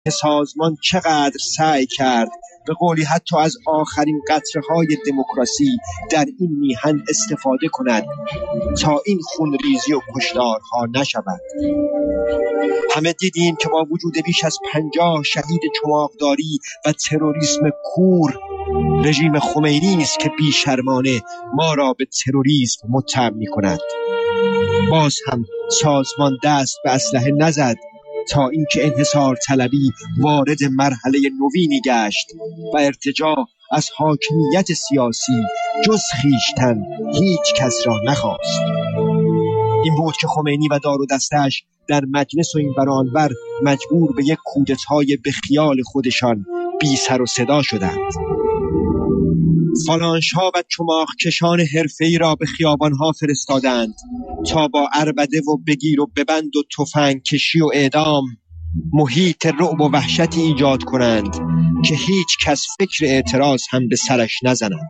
سازمان چقدر سعی کرد به قولی حتی از آخرین قطره‌های دموکراسی در این میهن استفاده کند تا این خونریزی و کشتارها نشود. همه دیدیم که با وجود بیش از 50 شهید چماقداری و تروریسم کور، رژیم خمینی است که بیشرمانه ما را به تروریسم متهم می‌کند. باز هم سازمان دست به اسلحه نزد تا اینکه انحصار طلبی وارد مرحله نوینی گشت و ارتجاع از حاکمیت سیاسی جز خویشتن هیچ کس را نخواست. این بود که خمینی و دار و دستش در مجلس و این ور و آنور مجبور به یک کودتای به خیال خودشان بی سر و صدا شدند. فالانش‌ها و چماقکشان حرفه‌ای را به خیابان‌ها فرستادند تا با عربده و بگیر و ببند و تفنگ کشی و اعدام محیط رعب و وحشتی ایجاد کنند که هیچ کس فکر اعتراض هم به سرش نزنند.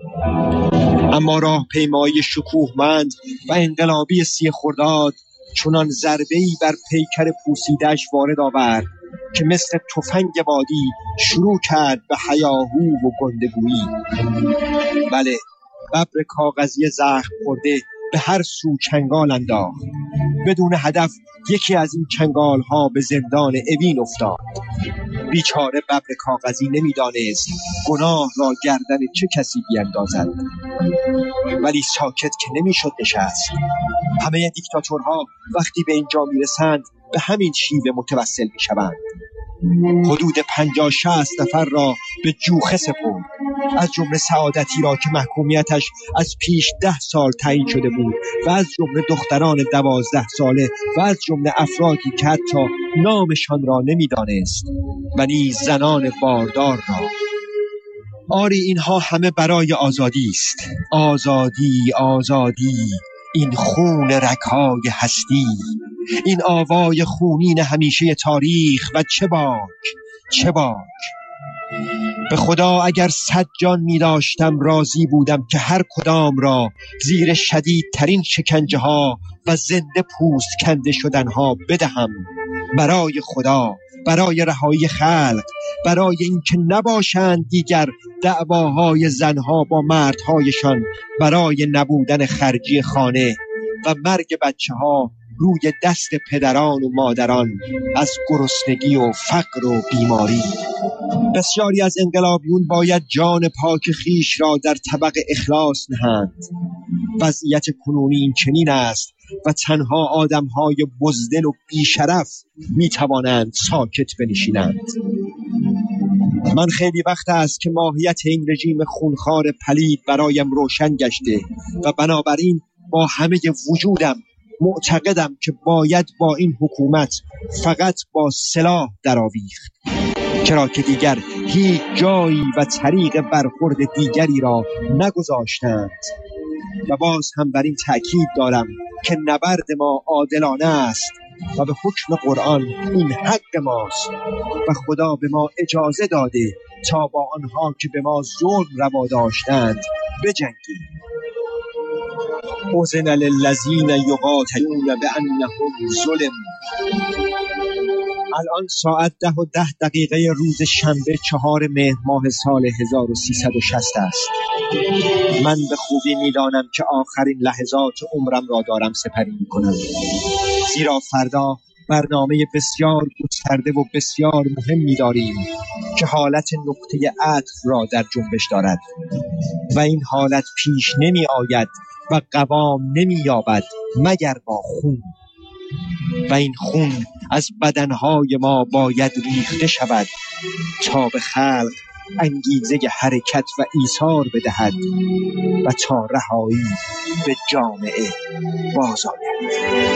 اما راهپیمایی شکوهمند و انقلابی 30 خرداد چنان ضربه‌ای بر پیکر پوسیده‌اش وارد آورد که مثل تفنگ بادی شروع کرد به هیاهو و گندگویی. بله، ببر کاغذی زخم خورده به هر سو چنگال انداخت. بدون هدف یکی از این چنگال‌ها به زندان اوین افتاد. بیچاره ببر کاغذی نمی‌دانست گناه را گردن چه کسی بیندازد. ولی ساکت که نمی‌شد نشست. همه دیکتاتورها وقتی به اینجا میرسند به همین شیوه متوسل میشوند. حدود 50-60 نفر را به جوخه سپرد، از جمله سعادتی را که محکومیتش از پیش 10 سال تعیین شده بود و از جمله دختران 12 ساله و از جمله افرادی که حتی نامشان را نمیدانست و نیز زنان باردار را. آری اینها همه برای آزادی است. آزادی، آزادی، این خون رگ‌های هستی، این آوای خونین همیشه تاریخ و چه باک، چه باک. به خدا اگر 100 جان می داشتم راضی بودم که هر کدام را زیر شدیدترین شکنجه ها و زنده پوست کنده شدن ها بدهم، برای خدا، برای رهایی خلق، برای اینکه نباشند دیگر دعواهای زنها با مردهایشان برای نبودن خرجی خانه و مرگ بچه ها روی دست پدران و مادران از گرسنگی و فقر و بیماری. بسیاری از انقلابیون باید جان پاک خیش را در طبق اخلاص نهند. وضعیت کنونی این چنین است و تنها آدم‌های بزدل و بیشرف می‌توانند ساکت بنشینند. من خیلی وقت است که ماهیت این رژیم خونخوار پلید برایم روشن گشته و بنابراین با همه وجودم معتقدم که باید با این حکومت فقط با سلاح درآویخت، چرا که دیگر هیچ جایی و طریق برخورد دیگری را نگذاشتند. و باز هم بر این تأکید دارم که نبرد ما عادلانه است و به حکم قرآن این حق ماست و خدا به ما اجازه داده تا با آنها که به ما ظلم روا داشتند بجنگیم. أذن للذین یقاتلون بأنهم ظلموا. الان ساعت 10:10 روز شنبه 4 مهر ماه سال 1360 است. من به خوبی میدانم که آخرین لحظات عمرم را دارم سپری میکنم، زیرا فردا برنامه بسیار گسترده و بسیار مهمی داریم که حالت نقطه عطف را در جنبش دارد و این حالت پیش نمی آید و قوام نمی یابد مگر با خون. و این خون از بدنهای ما باید ریخته شود تا به خلق انگیزه حرکت و ایثار بدهد و تا رهایی به جامعه باز آید.